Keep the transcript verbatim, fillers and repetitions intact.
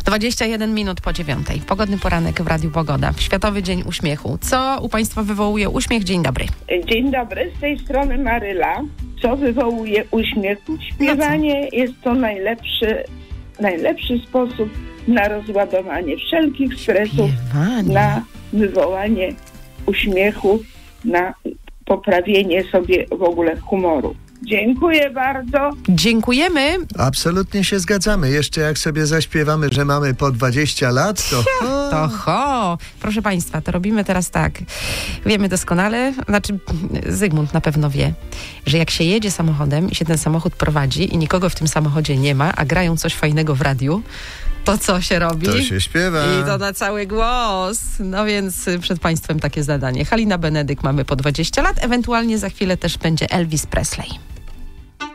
dwadzieścia jeden minut po dziewiątej. Pogodny poranek w Radiu Pogoda. Światowy Dzień Uśmiechu. Co u Państwa wywołuje uśmiech? Dzień dobry. Dzień dobry, z tej strony Maryla. Co wywołuje uśmiech? Śpiewanie no jest to najlepszy, najlepszy sposób na rozładowanie wszelkich stresów, Śpiewanie. na wywołanie uśmiechu, na poprawienie sobie w ogóle humoru. Dziękuję bardzo. Dziękujemy. Absolutnie się zgadzamy. Jeszcze jak sobie zaśpiewamy, że mamy po dwadzieścia lat, to ho. To ho. Proszę Państwa, to robimy teraz tak. Wiemy doskonale, znaczy Zygmunt na pewno wie, że jak się jedzie samochodem i się ten samochód prowadzi i nikogo w tym samochodzie nie ma, a grają coś fajnego w radiu, to co się robi? To się śpiewa. I to na cały głos. No więc przed Państwem takie zadanie. Halina Benedyk mamy po dwadzieścia lat, ewentualnie za chwilę też będzie Elvis Presley.